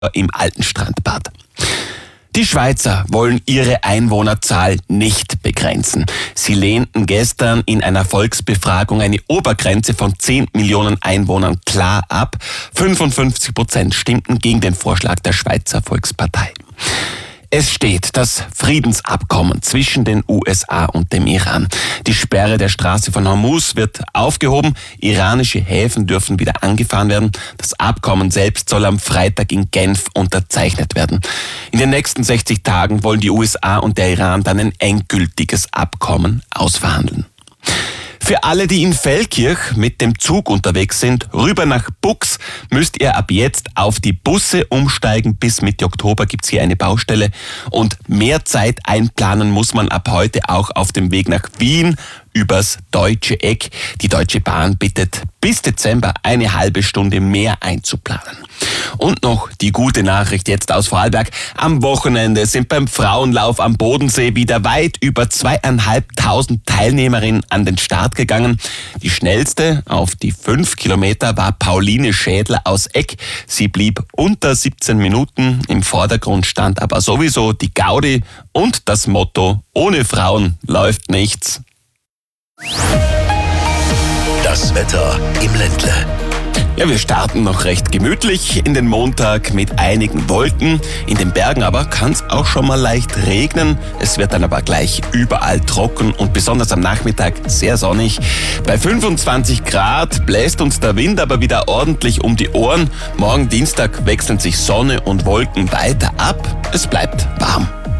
im alten Strandbad. Die Schweizer wollen ihre Einwohnerzahl nicht begrenzen. Sie lehnten gestern in einer Volksbefragung eine Obergrenze von 10 Millionen Einwohnern klar ab. 55% stimmten gegen den Vorschlag der Schweizer Volkspartei. Es steht das Friedensabkommen zwischen den USA und dem Iran. Die Sperre der Straße von Hormuz wird aufgehoben. Iranische Häfen dürfen wieder angefahren werden. Das Abkommen selbst soll am Freitag in Genf unterzeichnet werden. In den nächsten 60 Tagen wollen die USA und der Iran dann ein endgültiges Abkommen ausverhandeln. Für alle, die in Feldkirch mit dem Zug unterwegs sind, rüber nach Bux, müsst ihr ab jetzt auf die Busse umsteigen. Bis Mitte Oktober gibt's hier eine Baustelle. Und mehr Zeit einplanen muss man ab heute auch auf dem Weg nach Wien übers Deutsche Eck. Die Deutsche Bahn bittet bis Dezember eine halbe Stunde mehr einzuplanen. Und noch die gute Nachricht jetzt aus Vorarlberg. Am Wochenende sind beim Frauenlauf am Bodensee wieder weit über 2.500 Teilnehmerinnen an den Start gegangen. Die schnellste auf die 5 Kilometer war Pauline Schädler aus Eck. Sie blieb unter 17 Minuten. Im Vordergrund stand aber sowieso die Gaudi und das Motto: Ohne Frauen läuft nichts. Das Wetter im Ländle. Ja, wir starten noch recht gemütlich in den Montag mit einigen Wolken. In den Bergen aber kann es auch schon mal leicht regnen. Es wird dann aber gleich überall trocken und besonders am Nachmittag sehr sonnig. Bei 25 Grad bläst uns der Wind aber wieder ordentlich um die Ohren. Morgen Dienstag wechseln sich Sonne und Wolken weiter ab. Es bleibt warm.